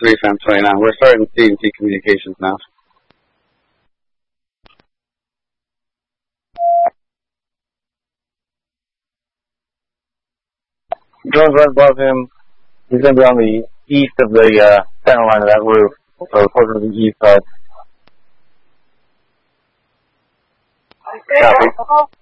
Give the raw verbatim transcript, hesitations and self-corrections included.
three fence right now. We're starting C and T communications now. Drone's right above him. He's going to be on the east of the uh, center line of that roof, so closer to the east side. Copy.